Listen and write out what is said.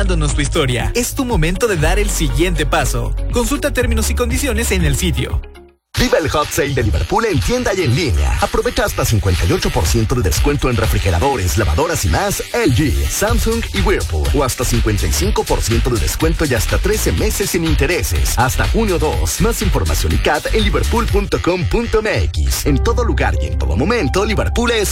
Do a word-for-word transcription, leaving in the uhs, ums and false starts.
contándonos tu historia. Es tu momento de dar el siguiente paso. Consulta términos y condiciones en el sitio. Viva el Hot Sale de Liverpool en tienda y en línea. Aprovecha hasta cincuenta y ocho por ciento de descuento en refrigeradores, lavadoras y más L G, Samsung y Whirlpool. O hasta cincuenta y cinco por ciento de descuento y hasta trece meses sin intereses. Hasta junio dos. Más información y C A T en liverpool punto com punto m x. En todo lugar y en todo momento, Liverpool es